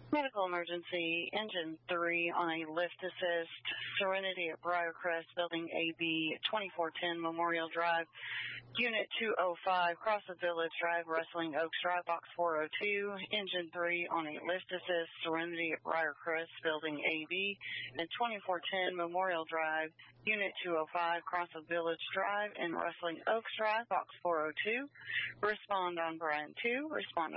Medical emergency, engine 3 on a lift assist, Serenity at Briarcrest, building AB 2410 Memorial Drive, Unit 205, cross of Village Drive, Rustling Oaks Drive, box 402, engine 3 on a lift assist, Serenity at Briarcrest, building AB and 2410 Memorial Drive, Unit 205, cross of Village Drive and Rustling Oaks Drive, box 402. Respond on Bryan 2, respond